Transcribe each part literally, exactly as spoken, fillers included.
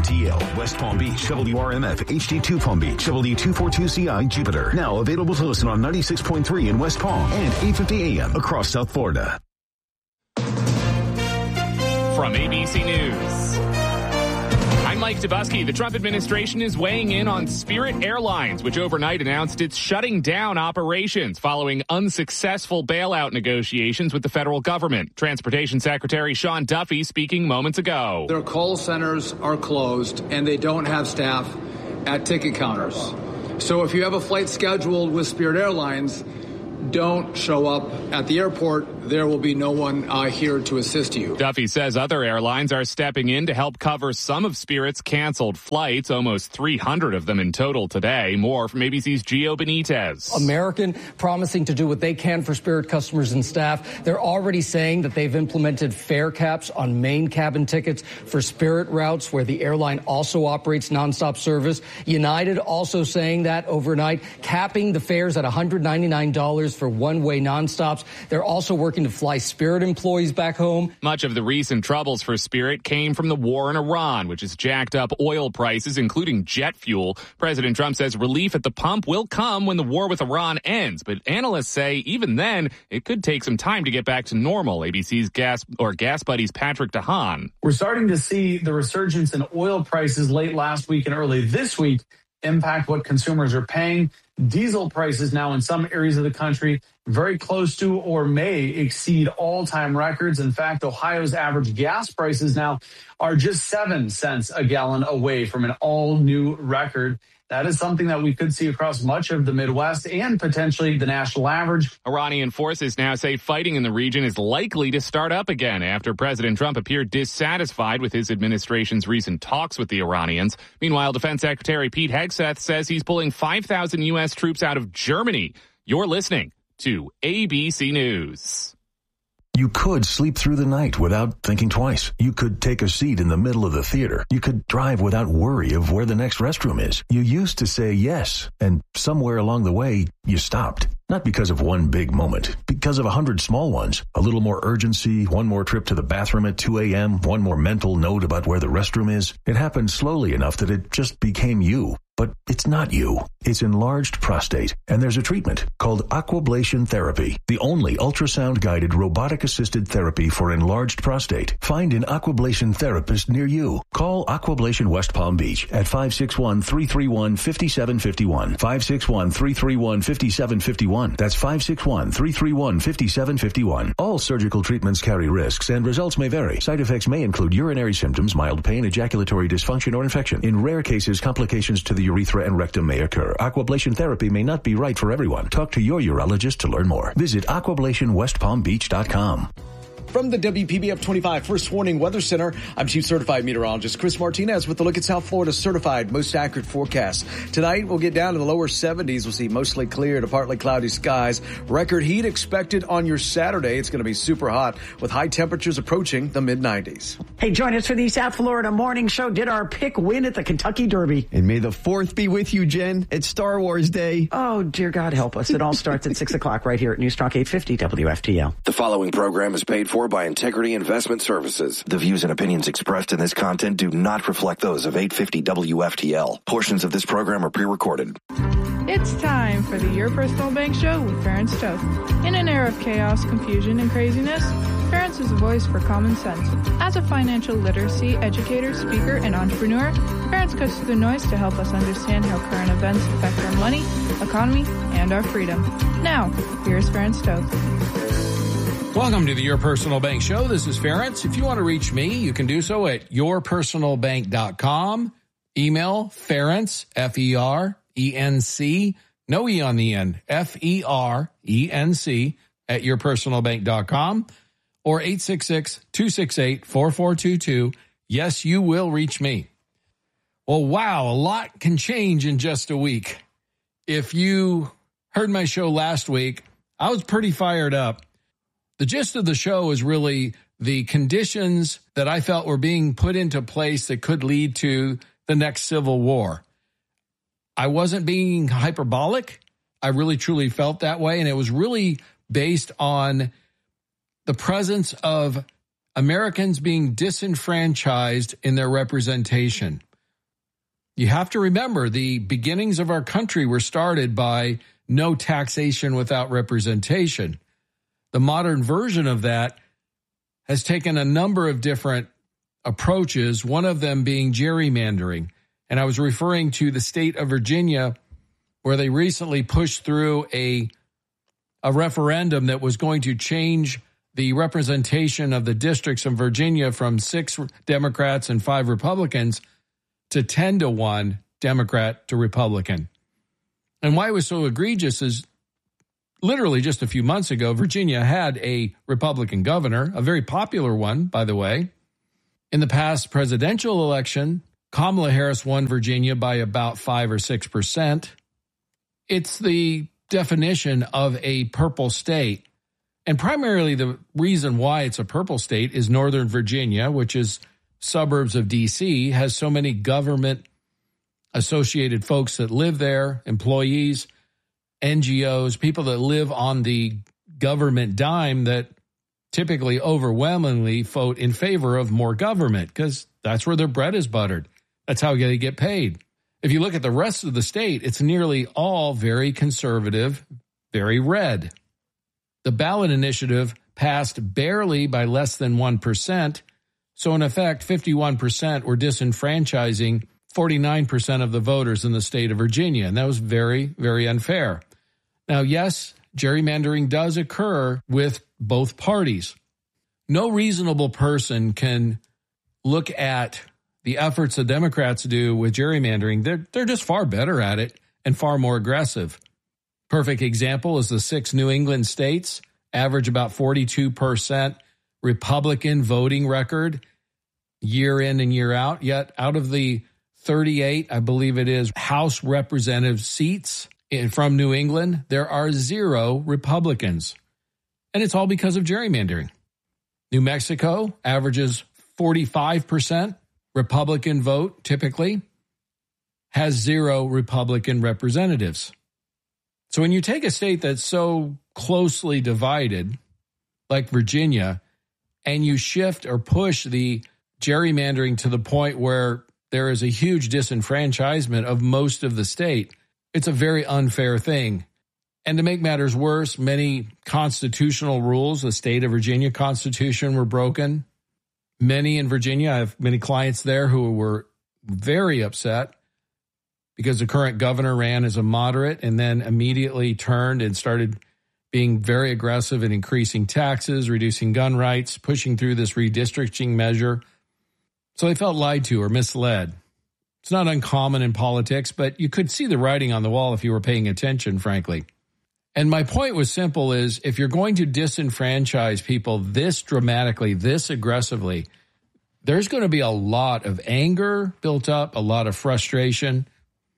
T L, West Palm Beach, W R M F, H D two Palm Beach, W two forty-two C I, Jupiter. Now available to listen on ninety-six point three in West Palm and eight fifty A M across South Florida. From A B C News, I'm Mike Dubusky. The Trump administration is weighing in on Spirit Airlines, which overnight announced it's shutting down operations following unsuccessful bailout negotiations with the federal government. Transportation Secretary Sean Duffy speaking moments ago. Their call centers are closed and they don't have staff at ticket counters. So if you have a flight scheduled with Spirit Airlines, don't show up at the airport. There will be no one uh, here to assist you. Duffy says other airlines are stepping in to help cover some of Spirit's canceled flights, almost three hundred of them in total today. More from A B C's Gio Benitez. American promising to do what they can for Spirit customers and staff. They're already saying that they've implemented fare caps on main cabin tickets for Spirit routes where the airline also operates nonstop service. United also saying that overnight, capping the fares at one hundred ninety-nine dollars for one-way nonstops. They're also working to fly Spirit employees back home. Much of the recent troubles for Spirit came from the war in Iran, which has jacked up oil prices, including jet fuel. President Trump says relief at the pump will come when the war with Iran ends, but analysts say even then it could take some time to get back to normal. A B C's gas or Gas Buddies Patrick DeHaan. We're starting to see the resurgence in oil prices late last week and early this week impact what consumers are paying. Diesel prices now in some areas of the country very close to or may exceed all-time records. In fact, Ohio's average gas prices now are just seven cents a gallon away from an all-new record. That is something that we could see across much of the Midwest and potentially the national average. Iranian forces now say fighting in the region is likely to start up again after President Trump appeared dissatisfied with his administration's recent talks with the Iranians. Meanwhile, Defense Secretary Pete Hegseth says he's pulling five thousand U S troops out of Germany. You're listening to A B C News. You could sleep through the night without thinking twice. You could take a seat in the middle of the theater. You could drive without worry of where the next restroom is. You used to say yes, and somewhere along the way, you stopped. Not because of one big moment, because of a hundred small ones. A little more urgency, one more trip to the bathroom at two a.m., one more mental note about where the restroom is. It happened slowly enough that it just became you. But it's not you. It's enlarged prostate, and there's a treatment called Aquablation therapy, the only ultrasound-guided robotic-assisted therapy for enlarged prostate. Find an Aquablation therapist near you. Call Aquablation West Palm Beach at five six one, three three one, five seven five one, five six one, three three one, five seven five one. That's five six one, three three one, five seven five one. All surgical treatments carry risks, and results may vary. Side effects may include urinary symptoms, mild pain, ejaculatory dysfunction, or infection. In rare cases, complications to the urethra and rectum may occur. Aquablation therapy may not be right for everyone. Talk to your urologist to learn more. Visit aquablation west palm beach dot com. From the W P B F twenty-five First Warning Weather Center, I'm Chief Certified Meteorologist Chris Martinez with a look at South Florida's certified most accurate forecast. Tonight, we'll get down to the lower seventies. We'll see mostly clear to partly cloudy skies. Record heat expected on your Saturday. It's going to be super hot with high temperatures approaching the mid nineties. Hey, join us for the South Florida Morning Show. Did our pick win at the Kentucky Derby? And may the fourth be with you, Jen. It's Star Wars Day. Oh, dear God, help us. It all starts at six o'clock right here at Newstalk eight fifty W F T L. The following program is paid for by Integrity Investment Services. The views and opinions expressed in this content do not reflect those of eight fifty W F T L. Portions of this program are pre-recorded. It's time for the Your Personal Bank Show with Ferenc Toth. In an era of chaos, confusion, and craziness, Ferenc is a voice for common sense. As a financial literacy educator, speaker, and entrepreneur, Ferenc cuts through the noise to help us understand how current events affect our money, economy, and our freedom. Now, here's Ferenc Toth. Welcome to the Your Personal Bank Show. This is Ferenc. If you want to reach me, you can do so at your personal bank dot com. Email Ferenc, F E R E N C, no E on the end, F E R E N C, at your personal bank dot com, or eight six six, two six eight, four four two two. Yes, you will reach me. Well, wow, a lot can change in just a week. If you heard my show last week, I was pretty fired up. The gist of the show is really the conditions that I felt were being put into place that could lead to the next civil war. I wasn't being hyperbolic. I really, truly felt that way. And it was really based on the presence of Americans being disenfranchised in their representation. You have to remember the beginnings of our country were started by no taxation without representation. The modern version of that has taken a number of different approaches, one of them being gerrymandering. And I was referring to the state of Virginia, where they recently pushed through a, a referendum that was going to change the representation of the districts in Virginia from six Democrats and five Republicans to ten to one Democrat to Republican. And why it was so egregious is literally just a few months ago, Virginia had a Republican governor, a very popular one, by the way. In the past presidential election, Kamala Harris won Virginia by about five or six percent. It's the definition of a purple state. And primarily the reason why it's a purple state is Northern Virginia, which is suburbs of D C, has so many government-associated folks that live there, employees, N G Os, people that live on the government dime that typically overwhelmingly vote in favor of more government because that's where their bread is buttered. That's how they get paid. If you look at the rest of the state, it's nearly all very conservative, very red. The ballot initiative passed barely by less than one percent. So in effect, fifty-one percent were disenfranchising forty-nine percent of the voters in the state of Virginia. And that was very, very unfair. Now, yes, gerrymandering does occur with both parties. No reasonable person can look at the efforts the Democrats do with gerrymandering. They're, they're just far better at it and far more aggressive. Perfect example is the six New England states average about forty-two percent Republican voting record year in and year out. Yet out of the thirty-eight, I believe it is, House representative seats in, from New England, there are zero Republicans. And it's all because of gerrymandering. New Mexico averages forty-five percent Republican vote typically, has zero Republican representatives. So when you take a state that's so closely divided, like Virginia, and you shift or push the gerrymandering to the point where there is a huge disenfranchisement of most of the state, it's a very unfair thing. And to make matters worse, many constitutional rules, the state of Virginia Constitution, were broken. Many in Virginia, I have many clients there who were very upset because the current governor ran as a moderate and then immediately turned and started being very aggressive in increasing taxes, reducing gun rights, pushing through this redistricting measure. So they felt lied to or misled. It's not uncommon in politics, but you could see the writing on the wall if you were paying attention, frankly. And my point was simple is if you're going to disenfranchise people this dramatically, this aggressively, there's going to be a lot of anger built up, a lot of frustration.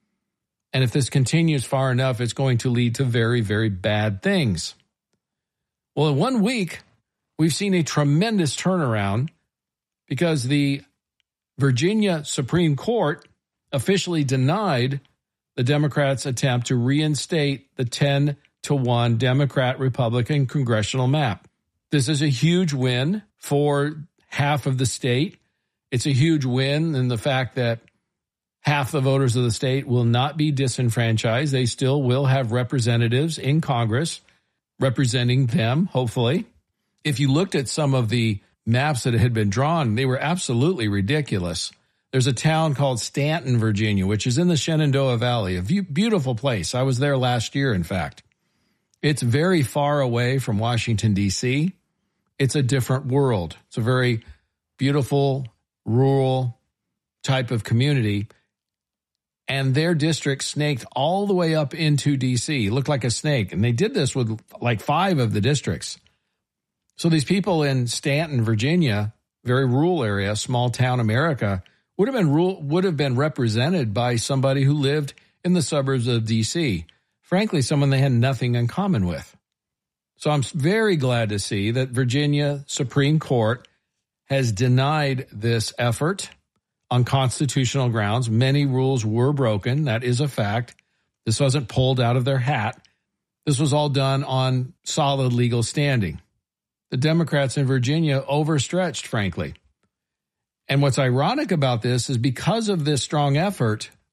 And if this continues far enough, it's going to lead to very, very bad things. Well, in one week, we've seen a tremendous turnaround because the Virginia Supreme Court officially denied the Democrats' attempt to reinstate the ten to one Democrat-Republican congressional map. This is a huge win for half of the state. It's a huge win in the fact that half the voters of the state will not be disenfranchised. They still will have representatives in Congress representing them, hopefully. If you looked at some of the maps that had been drawn, they were absolutely ridiculous. There's a town called Stanton, Virginia, which is in the Shenandoah Valley, a beautiful place. I was there last year, in fact. It's very far away from Washington, D C. It's a different world. It's a very beautiful, rural type of community. And their district snaked all the way up into D C. It looked like a snake. And they did this with like five of the districts. So these people in Stanton, Virginia, very rural area, small town America, would have been rule, would have been represented by somebody who lived in the suburbs of D C. Frankly, someone they had nothing in common with. So I'm very glad to see that Virginia Supreme Court has denied this effort on constitutional grounds. Many rules were broken. That is a fact. This wasn't pulled out of their hat. This was all done on solid legal standing. The Democrats in Virginia overstretched, frankly. And what's ironic about this is because of this strong effort,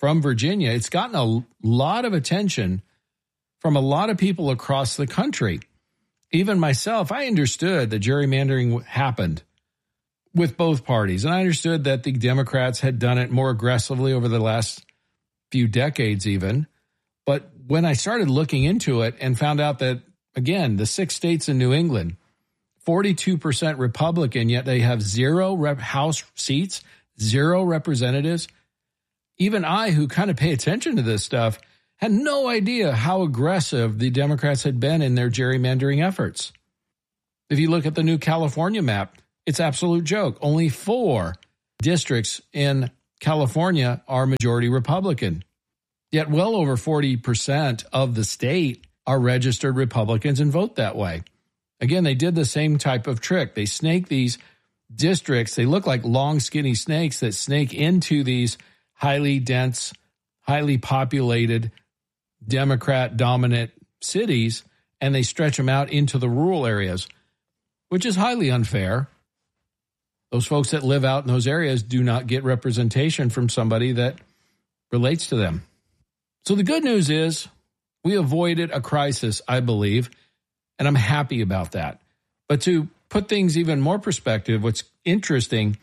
from Virginia, it's gotten a lot of attention from a lot of people across the country. Even myself, I understood that gerrymandering happened with both parties. And I understood that the Democrats had done it more aggressively over the last few decades even. But when I started looking into it and found out that, again, the six states in New England, forty-two percent Republican, yet they have zero rep- House seats, zero representatives. Even I, who kind of pay attention to this stuff, had no idea how aggressive the Democrats had been in their gerrymandering efforts. If you look at the new California map, it's an absolute joke. Only four districts in California are majority Republican. Yet well over forty percent of the state are registered Republicans and vote that way. Again, they did the same type of trick. They snake these districts. They look like long, skinny snakes that snake into these highly dense, highly populated, Democrat-dominant cities, and they stretch them out into the rural areas, which is highly unfair. Those folks that live out in those areas do not get representation from somebody that relates to them. So the good news is we avoided a crisis, I believe, and I'm happy about that. But to put things even more perspective, what's interesting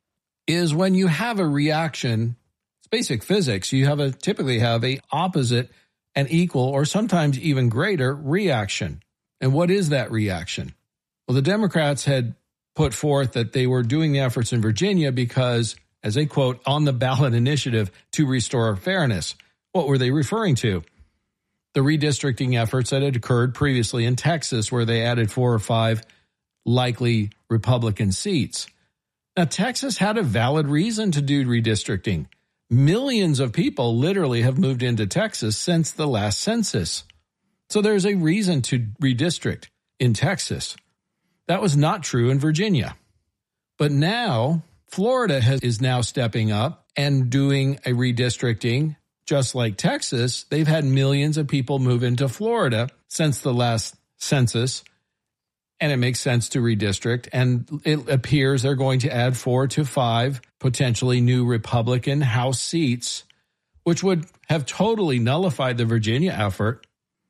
is when you have a reaction, it's basic physics, you have a typically have a opposite and equal or sometimes even greater reaction. And what is that reaction? Well, the Democrats had put forth that they were doing the efforts in Virginia because, as they quote, on the ballot initiative to restore fairness. What were they referring to? The redistricting efforts that had occurred previously in Texas, where they added four or five likely Republican seats. Now, Texas had a valid reason to do redistricting. Millions of people literally have moved into Texas since the last census. So there's a reason to redistrict in Texas. That was not true in Virginia. But now Florida has, is now stepping up and doing a redistricting. Just like Texas, they've had millions of people move into Florida since the last census, and it makes sense to redistrict. And it appears they're going to add four to five potentially new Republican House seats, which would have totally nullified the Virginia effort.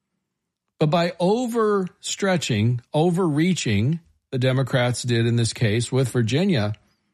But by overstretching, overreaching, the Democrats did in this case with Virginia,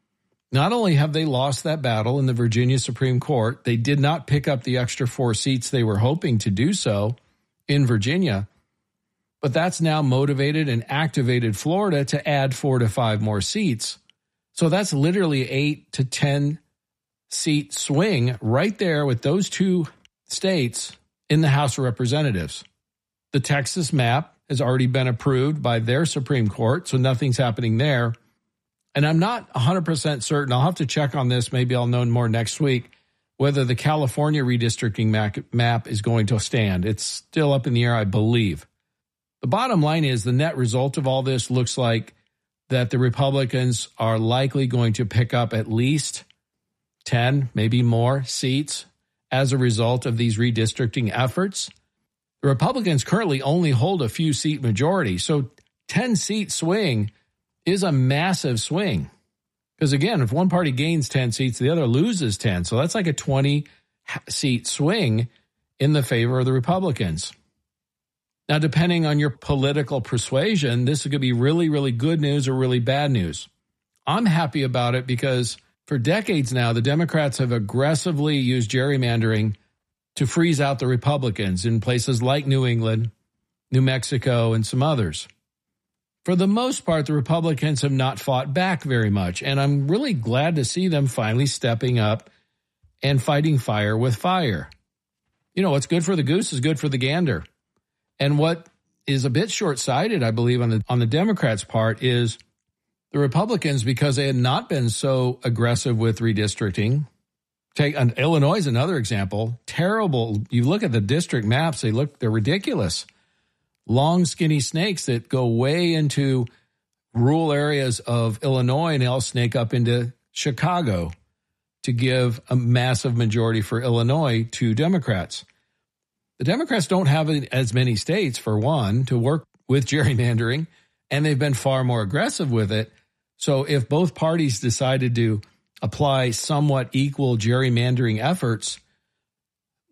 not only have they lost that battle in the Virginia Supreme Court, they did not pick up the extra four seats they were hoping to do so in Virginia, but that's now motivated and activated Florida to add four to five more seats. So that's literally eight to ten seat swing right there with those two states in the House of Representatives. The Texas map has already been approved by their Supreme Court, so nothing's happening there. And I'm not one hundred percent certain. I'll have to check on this. Maybe I'll know more next week whether the California redistricting map is going to stand. It's still up in the air, I believe. The bottom line is the net result of all this looks like that the Republicans are likely going to pick up at least ten, maybe more seats as a result of these redistricting efforts. The Republicans currently only hold a few seat majority, so ten seat swing is a massive swing. Because again, if one party gains ten seats, the other loses ten. So that's like a twenty seat swing in the favor of the Republicans. Now, depending on your political persuasion, this could be really, really good news or really bad news. I'm happy about it because for decades now, the Democrats have aggressively used gerrymandering to freeze out the Republicans in places like New England, New Mexico, and some others. For the most part, the Republicans have not fought back very much, and I'm really glad to see them finally stepping up and fighting fire with fire. You know, what's good for the goose is good for the gander. And what is a bit short-sighted, I believe, on the on the Democrats' part is the Republicans, because they had not been so aggressive with redistricting. Take uh, Illinois is another example. Terrible. You look at the district maps; they look they're ridiculous. Long, skinny snakes that go way into rural areas of Illinois, and they'll snake up into Chicago to give a massive majority for Illinois to Democrats. The Democrats don't have as many states, for one, to work with gerrymandering, and they've been far more aggressive with it. So if both parties decided to apply somewhat equal gerrymandering efforts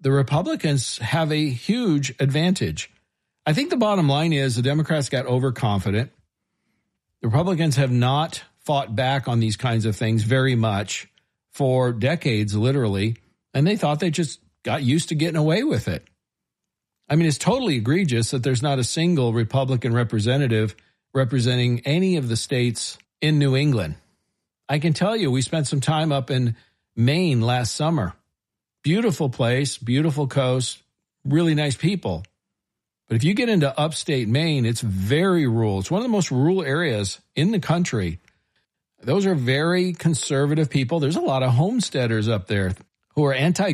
the Republicans have a huge advantage. I think the bottom line is the Democrats got overconfident. The Republicans have not fought back on these kinds of things very much for decades, literally, and they thought they just got used to getting away with it. I mean, it's totally egregious that there's not a single Republican representative representing any of the states in New England. I can tell you, we spent some time up in Maine last summer. Beautiful place, beautiful coast, really nice people. But if you get into upstate Maine, it's very rural. It's one of the most rural areas in the country. Those are very conservative people. There's a lot of homesteaders up there who are anti